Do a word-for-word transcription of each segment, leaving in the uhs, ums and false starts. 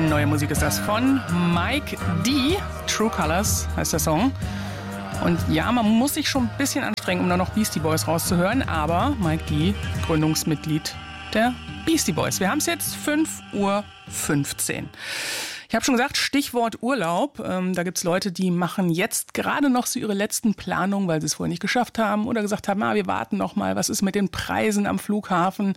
Neue Musik ist das von Mike D. True Colors heißt der Song. Und ja, man muss sich schon ein bisschen anstrengen, um da noch Beastie Boys rauszuhören. Aber Mike D., Gründungsmitglied der Beastie Boys. Wir haben es jetzt fünf Uhr fünfzehn. Ich habe schon gesagt, Stichwort Urlaub. Ähm, da gibt es Leute, die machen jetzt gerade noch so ihre letzten Planungen, weil sie es vorher nicht geschafft haben oder gesagt haben, ah, wir warten noch mal, was ist mit den Preisen am Flughafen?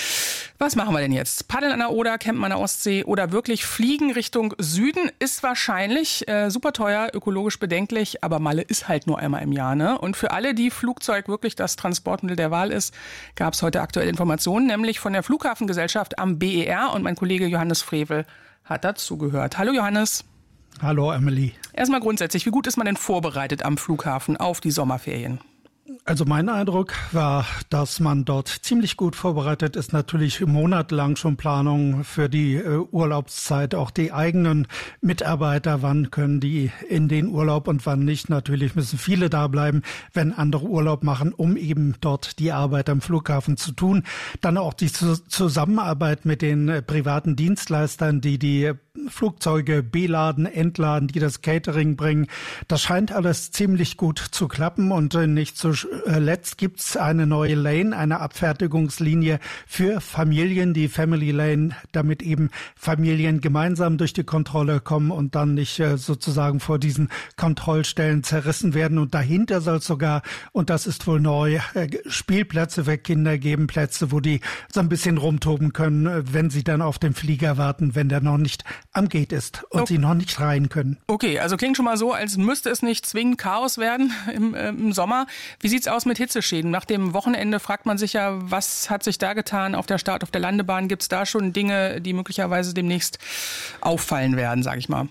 Was machen wir denn jetzt? Paddeln an der Oder, campen an der Ostsee oder wirklich fliegen Richtung Süden ist wahrscheinlich äh, super teuer, ökologisch bedenklich, aber Malle ist halt nur einmal im Jahr, ne? Und für alle, die Flugzeug wirklich das Transportmittel der Wahl ist, gab es heute aktuelle Informationen, nämlich von der Flughafengesellschaft am B E R und mein Kollege Johannes Frevel hat dazugehört. Hallo Johannes. Hallo Emily. Erstmal grundsätzlich, wie gut ist man denn vorbereitet am Flughafen auf die Sommerferien? Also mein Eindruck war, dass man dort ziemlich gut vorbereitet ist. Natürlich monatelang schon Planung für die äh, Urlaubszeit, auch die eigenen Mitarbeiter, wann können die in den Urlaub und wann nicht. Natürlich müssen viele da bleiben, wenn andere Urlaub machen, um eben dort die Arbeit am Flughafen zu tun. Dann auch die Zu- Zusammenarbeit mit den äh, privaten Dienstleistern, die die Flugzeuge beladen, entladen, die das Catering bringen. Das scheint alles ziemlich gut zu klappen und äh, nicht zu Letzt gibt's eine neue Lane, eine Abfertigungslinie für Familien, die Family Lane, damit eben Familien gemeinsam durch die Kontrolle kommen und dann nicht äh, sozusagen vor diesen Kontrollstellen zerrissen werden. Und dahinter soll es sogar, und das ist wohl neu, äh, Spielplätze für Kinder geben, Plätze, wo die so ein bisschen rumtoben können, äh, wenn sie dann auf den Flieger warten, wenn der noch nicht am Gate ist und okay. sie noch nicht rein können. Okay, also klingt schon mal so, als müsste es nicht zwingend Chaos werden im, äh, im Sommer. Wie sieht's aus mit Hitzeschäden? Nach dem Wochenende fragt man sich ja, was hat sich da getan auf der Start, auf der Landebahn? Gibt's da schon Dinge, die möglicherweise demnächst auffallen werden, sag ich mal?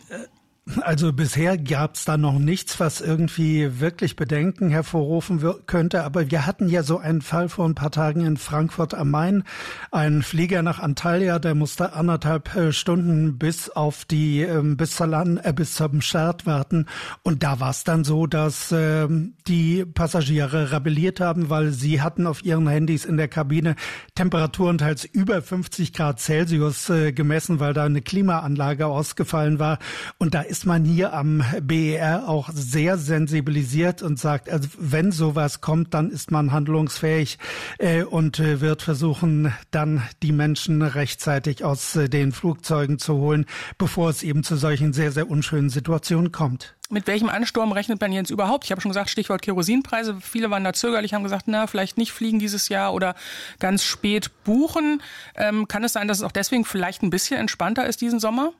Also bisher gab es da noch nichts, was irgendwie wirklich Bedenken hervorrufen w- könnte. Aber wir hatten ja so einen Fall vor ein paar Tagen in Frankfurt am Main. Ein Flieger nach Antalya, der musste anderthalb äh, Stunden bis auf die äh, bis, zur Land, äh, bis zum Start warten. Und da war es dann so, dass äh, die Passagiere rebelliert haben, weil sie hatten auf ihren Handys in der Kabine Temperaturen teils über fünfzig Grad Celsius äh, gemessen, weil da eine Klimaanlage ausgefallen war. Und da ist ist man hier am B E R auch sehr sensibilisiert und sagt, also wenn sowas kommt, dann ist man handlungsfähig äh, und äh, wird versuchen, dann die Menschen rechtzeitig aus äh, den Flugzeugen zu holen, bevor es eben zu solchen sehr, sehr unschönen Situationen kommt. Mit welchem Ansturm rechnet man jetzt überhaupt? Ich habe schon gesagt, Stichwort Kerosinpreise. Viele waren da zögerlich, haben gesagt, na, vielleicht nicht fliegen dieses Jahr oder ganz spät buchen. Ähm, kann es sein, dass es auch deswegen vielleicht ein bisschen entspannter ist diesen Sommer?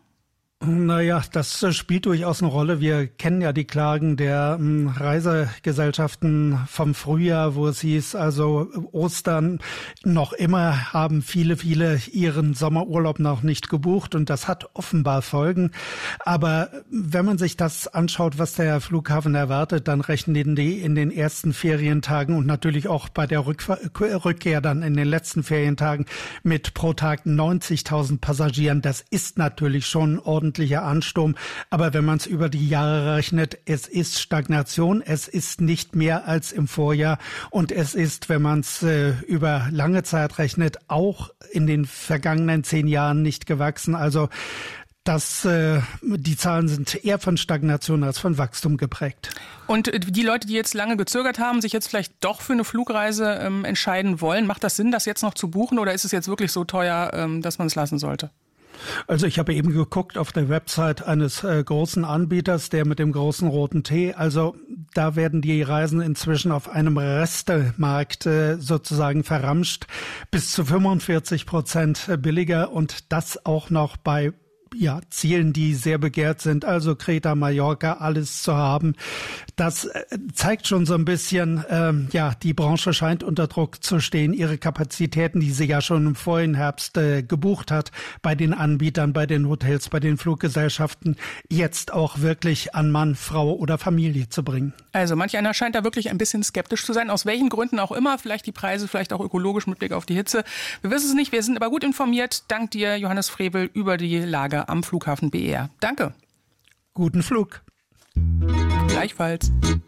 Naja, das spielt durchaus eine Rolle. Wir kennen ja die Klagen der m, Reisegesellschaften vom Frühjahr, wo es hieß, also Ostern noch immer haben viele, viele ihren Sommerurlaub noch nicht gebucht und das hat offenbar Folgen. Aber wenn man sich das anschaut, was der Flughafen erwartet, dann rechnen die in den ersten Ferientagen und natürlich auch bei der Rückfahr- Rückkehr dann in den letzten Ferientagen mit pro Tag neunzigtausend Passagieren. Das ist natürlich schon ordentlich. Ansturm. Aber wenn man es über die Jahre rechnet, es ist Stagnation, es ist nicht mehr als im Vorjahr und es ist, wenn man es äh, über lange Zeit rechnet, auch in den vergangenen zehn Jahren nicht gewachsen. Also das, äh, die Zahlen sind eher von Stagnation als von Wachstum geprägt. Und die Leute, die jetzt lange gezögert haben, sich jetzt vielleicht doch für eine Flugreise ähm, entscheiden wollen, macht das Sinn, das jetzt noch zu buchen oder ist es jetzt wirklich so teuer, ähm, dass man es lassen sollte? Also ich habe eben geguckt auf der Website eines äh, großen Anbieters, der mit dem großen roten T. Also da werden die Reisen inzwischen auf einem Restemarkt äh, sozusagen verramscht, bis zu fünfundvierzig Prozent billiger und das auch noch bei ja, Zielen, die sehr begehrt sind, also Kreta, Mallorca, alles zu haben. Das äh, zeigt schon so ein bisschen, ähm, ja, die Branche scheint unter Druck zu stehen, ihre Kapazitäten, die sie ja schon im vorigen Herbst äh, gebucht hat, bei den Anbietern, bei den Hotels, bei den Fluggesellschaften, jetzt auch wirklich an Mann, Frau oder Familie zu bringen. Also manch einer scheint da wirklich ein bisschen skeptisch zu sein, aus welchen Gründen auch immer, vielleicht die Preise, vielleicht auch ökologisch mit Blick auf die Hitze. Wir wissen es nicht, wir sind aber gut informiert. Dank dir, Johannes Frevel, über die Lage am Flughafen B E R. Danke. Guten Flug. Gleichfalls.